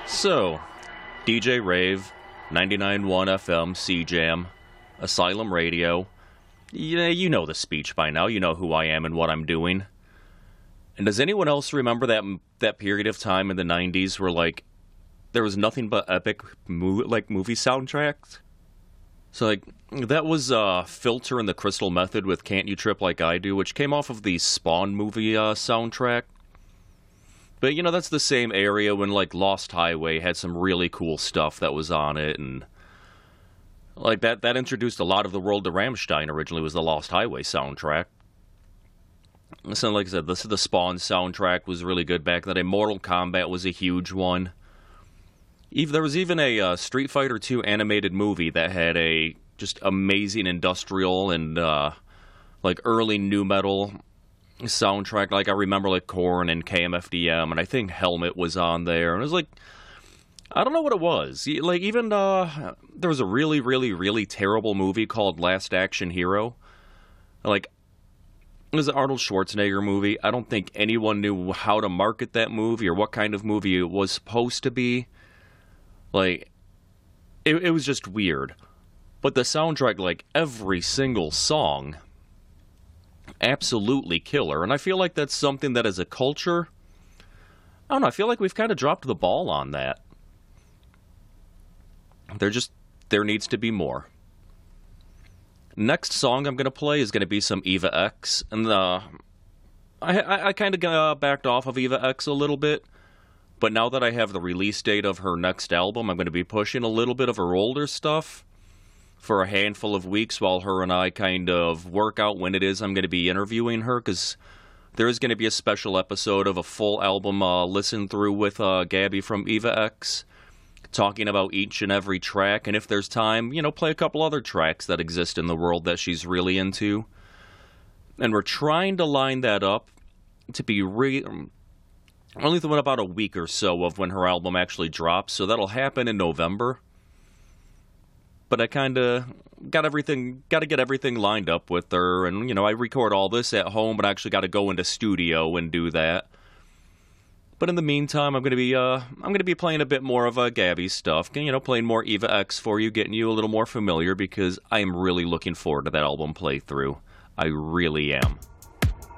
So, DJ Rave, 99.1 FM, CJAM, Asylum Radio. Yeah, you know the speech by now. You know who I am and what I'm doing. And does anyone else remember that period of time in the 90s where, there was nothing but epic movie soundtracks? So, that was Filter and the Crystal Method with Can't You Trip Like I Do, which came off of the Spawn movie soundtrack. But, that's the same area when, Lost Highway had some really cool stuff that was on it, and, that introduced a lot of the world to Rammstein. Originally was the Lost Highway soundtrack. So, like I said, the Spawn soundtrack was really good back then. Mortal Kombat was a huge one. There was even a Street Fighter II animated movie that had a just amazing industrial and, early nu metal soundtrack. I remember, Korn and KMFDM, and I think Helmet was on there. And it was, I don't know what it was. Even, there was a really, really, really terrible movie called Last Action Hero. It was an Arnold Schwarzenegger movie. I don't think anyone knew how to market that movie or what kind of movie it was supposed to be. It was just weird. But the soundtrack, every single song, absolutely killer. And I feel like that's something that as a culture, I don't know, I feel like we've kind of dropped the ball on that. There needs to be more. Next song I'm going to play is going to be some Eva X. And I kind of backed off of Eva X a little bit. But now that I have the release date of her next album, I'm going to be pushing a little bit of her older stuff for a handful of weeks while her and I kind of work out when it is I'm going to be interviewing her, because there is going to be a special episode of a full album listen through with Gabby from Eva X, talking about each and every track, and if there's time, play a couple other tracks that exist in the world that she's really into. And we're trying to line that up to be only within about a week or so of when her album actually drops, so that'll happen in November. But I kind of got to get everything lined up with her, and, I record all this at home, but I actually got to go into studio and do that. But in the meantime, I'm going to be playing a bit more of Gabby's stuff, playing more Eva X for you, getting you a little more familiar, because I am really looking forward to that album playthrough. I really am.